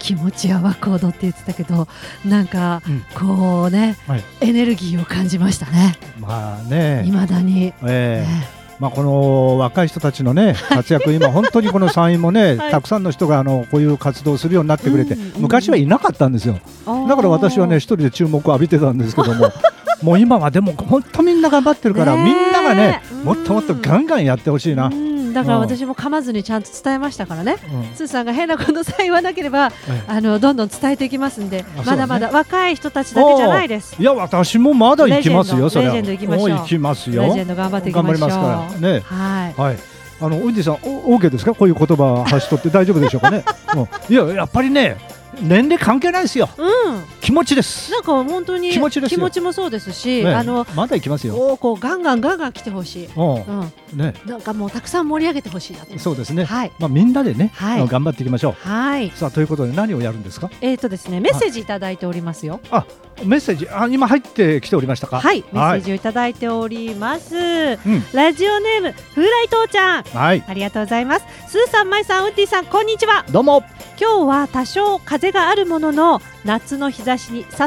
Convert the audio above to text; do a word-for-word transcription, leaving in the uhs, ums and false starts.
気持ちは湧くほどって言ってたけど、なんか、 うんこうね、 はい、 エネルギーを感じましたね。 まあね、 未だに、 えーねまあ、この若い人たちの、ね、活躍、今、本当にこの山陰も、ねはいたくさんの人があのこういう活動をするようになってくれて、 うんうん昔はいなかったんですよ。だから私はね、一人で注目を浴びてたんですけども、もう今はでも本当みんな頑張ってるから、 ねえみんながね、もっともっとうんガンガンやってほしいな。 うんだから私も噛まずにちゃんと伝えましたからね。 うんスーさんが変なことさえ言わなければ、 ええあのどんどん伝えていきますんで、 あまだまだそうだ若い人たちだけじゃないです。 いや、私もまだ行きますよ、 レジェンドそれは。 レジェンド行きましょうもう行きますよ。 レジェンド頑張っていきましょう。 頑張りますからね。 はい。 はい。あの、おじさん、お OK ですか、こういう言葉発しとって大丈夫でしょうかね。うん、いや、やっぱりね、年齢関係ないですよ。 うん。 気持ちです。 なんか本当に気持ちですよもそうですし、 ねあのまだ行きますよ。 こうこうガンガンガンガン来てほしい。 うんうん。 ね、 なんかもうたくさん盛り上げてほしいなと。 そうですね。 はい。 まあ、みんなでね、 はいあの頑張っていきましょはい。 う。さあ、ということで、何をやるんですか。 えっとですね、メッセージいただいておりますよ。 あ、メッセージ、あ、今入ってきておりましたか。 はい、メッセージをいただいております。 うん、 ラジオネーム風来父ちゃん、 はい、 ありがとうございます。スーさん、マイさん、ウッディさん、こんにちは。 どうも。 今日は多少風があるものの夏の日差しにさ